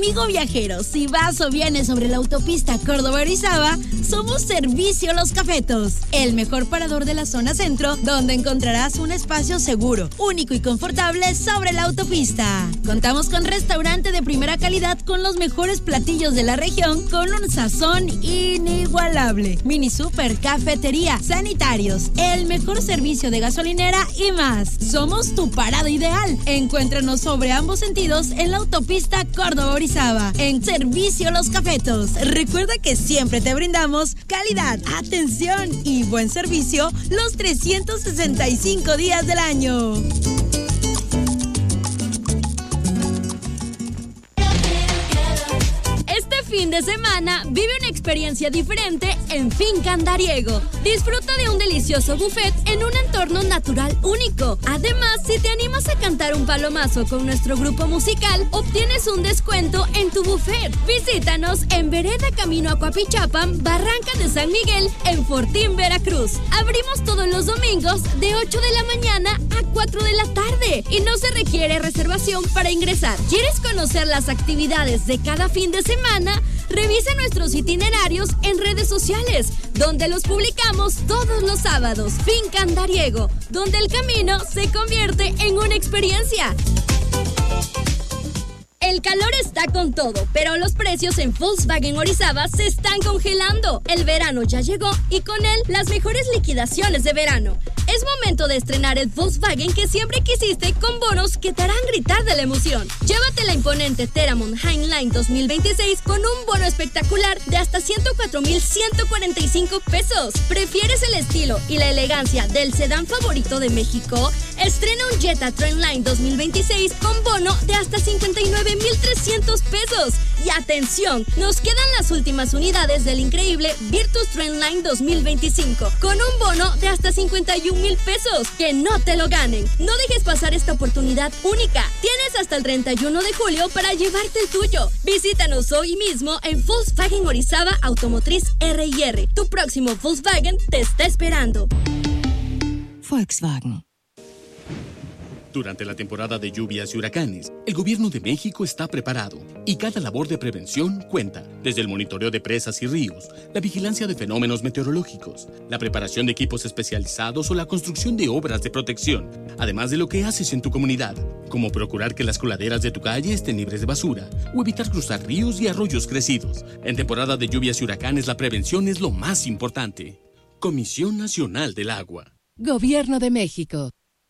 Amigo viajero, si vas o vienes sobre la autopista Córdoba-Orizaba, somos Servicio Los Cafetos, el mejor parador de la zona centro, donde encontrarás un espacio seguro, único y confortable sobre la autopista. Contamos con restaurante de primera calidad con los mejores platillos de la región con un sazón inigualable. Mini super, cafetería, sanitarios, el mejor servicio de gasolinera y más. Somos tu parada ideal. Encuéntranos sobre ambos sentidos en la autopista Córdoba-Orizaba, en Servicio Los Cafetos. Recuerda que siempre te brindamos calidad, atención y buen servicio los 365 días del año. Fin de semana, vive una experiencia diferente en Finca Andariego. Disfruta de un delicioso buffet en un entorno natural único. Además, si te animas a cantar un palomazo con nuestro grupo musical, obtienes un descuento en tu buffet. Visítanos en Vereda Camino a Coapichapan, Barranca de San Miguel, en Fortín, Veracruz. Abrimos todos los domingos de 8 de la mañana a 4 de la tarde y no se requiere reservación para ingresar. ¿Quieres conocer las actividades de cada fin de semana? Revisa nuestros itinerarios en redes sociales, donde los publicamos todos los sábados. Finca Andariego, donde el camino se convierte en una experiencia. El calor está con todo, pero los precios en Volkswagen Orizaba se están congelando. El verano ya llegó y con él las mejores liquidaciones de verano. Es momento de estrenar el Volkswagen que siempre quisiste con bonos que te harán gritar de la emoción. Llévate la imponente Teramon Highline 2026 con un bono espectacular de hasta 104,145 pesos. ¿Prefieres el estilo y la elegancia del sedán favorito de México? Estrena un Jetta Trendline 2026 con bono de hasta 59,300 pesos. Y atención, nos quedan las últimas unidades del increíble Virtus Trendline 2025 con un bono de hasta 51,000 pesos. Que no te lo ganen. No dejes pasar esta oportunidad única. Tienes hasta el 31 de julio para llevarte el tuyo. Visítanos hoy mismo en Volkswagen Orizaba Automotriz R&R. Tu próximo Volkswagen te está esperando. Volkswagen. Durante la temporada de lluvias y huracanes, el Gobierno de México está preparado y cada labor de prevención cuenta, desde el monitoreo de presas y ríos, la vigilancia de fenómenos meteorológicos, la preparación de equipos especializados o la construcción de obras de protección, además de lo que haces en tu comunidad, como procurar que las coladeras de tu calle estén libres de basura o evitar cruzar ríos y arroyos crecidos. En temporada de lluvias y huracanes, la prevención es lo más importante. Comisión Nacional del Agua. Gobierno de México.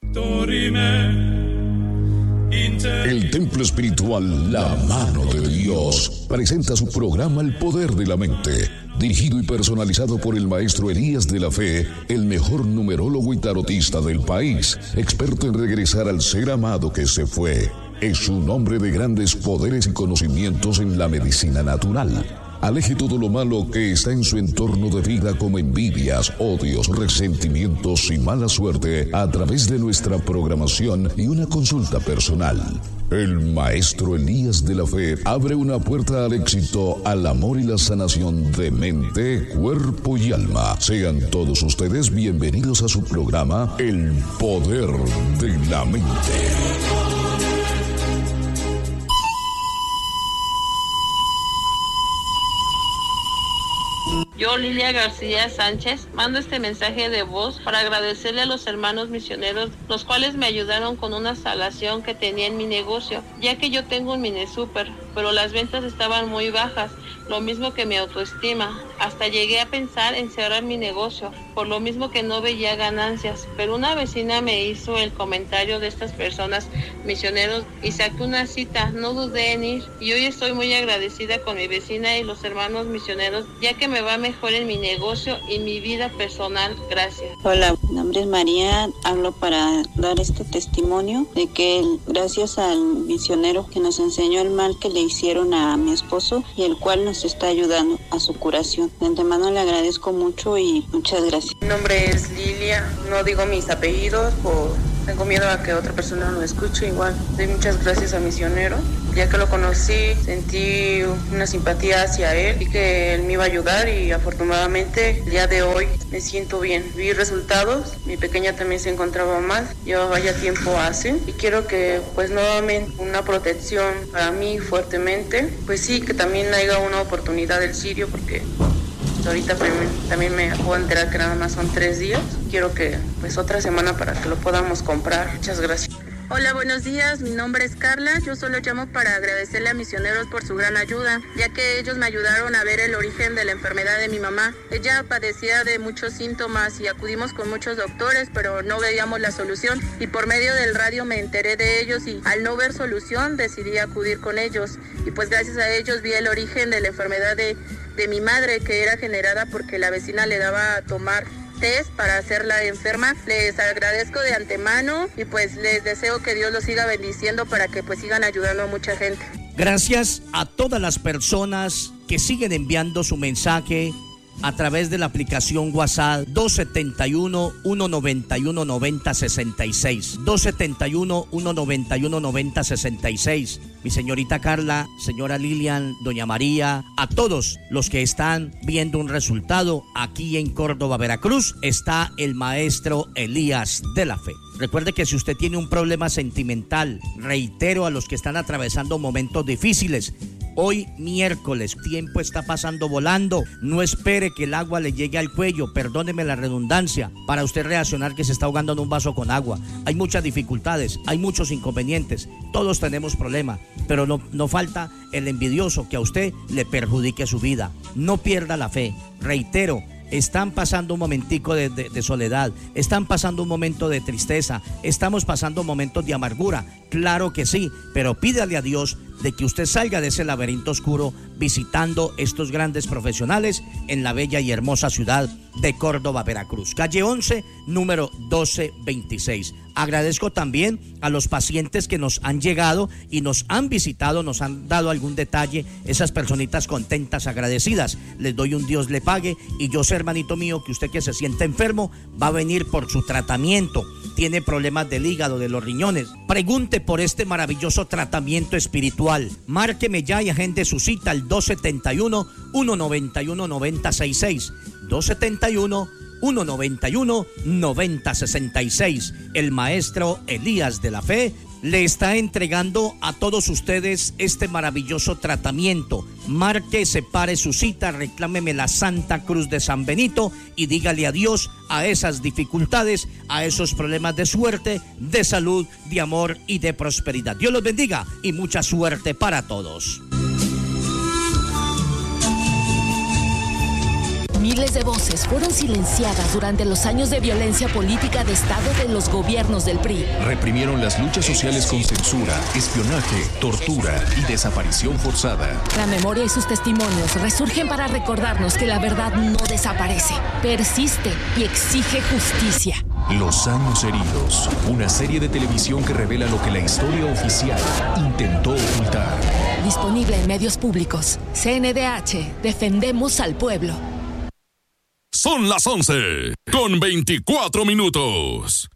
El templo espiritual La Mano de Dios presenta su programa El Poder de la Mente, dirigido y personalizado por el maestro Elías de la Fe, el mejor numerólogo y tarotista del país, experto en regresar al ser amado que se fue. Es un hombre de grandes poderes y conocimientos en la medicina natural. Aleje todo lo malo que está en su entorno de vida, como envidias, odios, resentimientos y mala suerte, a través de nuestra programación y una consulta personal. El maestro Elías de la Fe abre una puerta al éxito, al amor y la sanación de mente, cuerpo y alma. Sean todos ustedes bienvenidos a su programa El Poder de la Mente. Yo, Lilia García Sánchez, mando este mensaje de voz para agradecerle a los hermanos misioneros, los cuales me ayudaron con una instalación que tenía en mi negocio, ya que yo tengo un mini super, pero las ventas estaban muy bajas, lo mismo que mi autoestima. Hasta llegué a pensar en cerrar mi negocio, por lo mismo que no veía ganancias, pero una vecina me hizo el comentario de estas personas misioneros y saqué una cita. No dudé en ir y hoy estoy muy agradecida con mi vecina y los hermanos misioneros, ya que me va mejor en mi negocio y mi vida personal. Gracias. Hola, mi nombre es María, hablo para dar este testimonio de que gracias al misionero que nos enseñó el mal que le hicieron a mi esposo y el cual nos está ayudando a su curación. De antemano le agradezco mucho y muchas gracias. Mi nombre es Lilia, no digo mis apellidos por tengo miedo a que otra persona lo escuche. Igual doy muchas gracias al misionero. Ya que lo conocí, sentí una simpatía hacia él y que él me iba a ayudar, y afortunadamente el día de hoy me siento bien. Vi resultados, mi pequeña también se encontraba mal, llevaba ya tiempo así, y quiero que pues nuevamente una protección para mí fuertemente, pues sí, que también haya una oportunidad del Sirio, porque ahorita también me puedo enterar que nada más son 3 días. Quiero que pues otra semana para que lo podamos comprar. Muchas gracias. Hola, buenos días, mi nombre es Carla. Yo solo llamo para agradecerle a Misioneros por su gran ayuda, ya que ellos me ayudaron a ver el origen de la enfermedad de mi mamá. Ella padecía de muchos síntomas y acudimos con muchos doctores, pero no veíamos la solución, y por medio del radio me enteré de ellos, y al no ver solución decidí acudir con ellos, y pues gracias a ellos vi el origen de la enfermedad de mi madre, que era generada porque la vecina le daba a tomar test para hacerla enferma. Les agradezco de antemano y pues les deseo que Dios los siga bendiciendo para que pues sigan ayudando a mucha gente. Gracias a todas las personas que siguen enviando su mensaje a través de la aplicación WhatsApp 271-191-9066. 271-191-9066. Mi señorita Carla, señora Lilian, doña María, a todos los que están viendo un resultado aquí en Córdoba, Veracruz, está el maestro Elías de la Fe. Recuerde que si usted tiene un problema sentimental, reitero a los que están atravesando momentos difíciles, hoy miércoles, tiempo está pasando volando. No espere que el agua le llegue al cuello, perdóneme la redundancia, para usted reaccionar que se está ahogando en un vaso con agua. Hay muchas dificultades, hay muchos inconvenientes, todos tenemos problemas, pero no falta el envidioso que a usted le perjudique su vida. No pierda la fe, reitero. Están pasando un momentico de soledad, están pasando un momento de tristeza, estamos pasando momentos de amargura, claro que sí, pero pídale a Dios de que usted salga de ese laberinto oscuro visitando estos grandes profesionales en la bella y hermosa ciudad de Córdoba, Veracruz, calle 11, número 1226. Agradezco también a los pacientes que nos han llegado y nos han visitado, nos han dado algún detalle, esas personitas contentas, agradecidas. Les doy un Dios le pague, y yo sé, hermanito mío, que usted que se siente enfermo va a venir por su tratamiento, tiene problemas del hígado, de los riñones, pregunte por este maravilloso tratamiento espiritual. Márqueme ya y agende su cita al 271-191-9066. 271-191-9066. El maestro Elías de la Fe le está entregando a todos ustedes este maravilloso tratamiento. Marque, separe su cita, reclámeme la Santa Cruz de San Benito y dígale adiós a esas dificultades, a esos problemas de suerte, de salud, de amor y de prosperidad. Dios los bendiga y mucha suerte para todos. Miles de voces fueron silenciadas durante los años de violencia política de Estado de los gobiernos del PRI. Reprimieron las luchas sociales con censura, espionaje, tortura y desaparición forzada. La memoria y sus testimonios resurgen para recordarnos que la verdad no desaparece, persiste y exige justicia. Los años heridos, una serie de televisión que revela lo que la historia oficial intentó ocultar. Disponible en medios públicos. CNDH, defendemos al pueblo. Son las 11 con 24 minutos.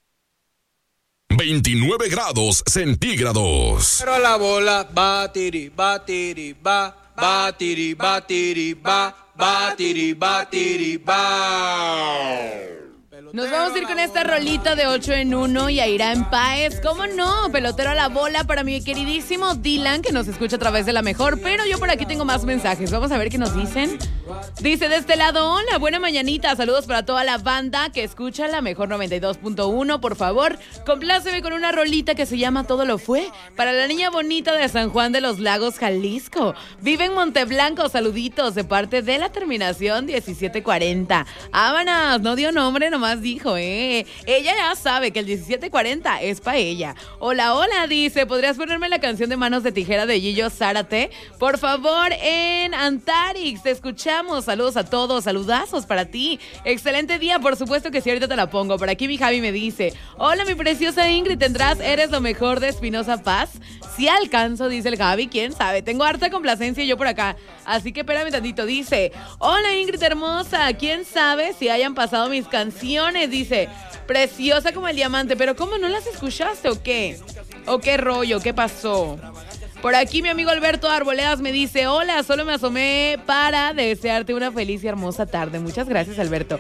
29 grados centígrados. Pero la bola batiri, batiri, ba, batiri, batiri, ba, batiri, batiri, ba. Nos vamos a ir con esta rolita de 8 en 1 y a Irán Páez. ¿Cómo no? Pelotero a la bola para mi queridísimo Dylan, que nos escucha a través de La Mejor. Pero yo por aquí tengo más mensajes. Vamos a ver qué nos dicen. Dice de este lado: hola, buena mañanita. Saludos para toda la banda que escucha La Mejor 92.1. Por favor, compláceme con una rolita que se llama Todo lo fue, para la niña bonita de San Juan de los Lagos, Jalisco. Vive en Monteblanco. Saluditos de parte de la terminación 1740. Ábanas, no dio nombre, nomás dijo, ella ya sabe que el 1740 es pa' ella. Hola, hola, dice, ¿podrías ponerme la canción de Manos de Tijera de Gillo Zárate? Por favor, en Antarix, te escuchamos escuchamos. Saludos a todos, saludazos para ti. Excelente día, por supuesto que sí, ahorita te la pongo. Por aquí mi Javi me dice, hola mi preciosa Ingrid, ¿tendrás Eres lo mejor de Espinosa Paz? Si alcanzo, dice el Javi, quién sabe. Tengo harta complacencia yo por acá, así que espérame tantito. Dice, hola Ingrid hermosa, quién sabe si hayan pasado mis canciones. Dice, preciosa como el diamante, pero ¿cómo no las escuchaste o qué? ¿O qué rollo? ¿Qué pasó? Por aquí mi amigo Alberto Arboledas me dice, hola, solo me asomé para desearte una feliz y hermosa tarde. Muchas gracias, Alberto.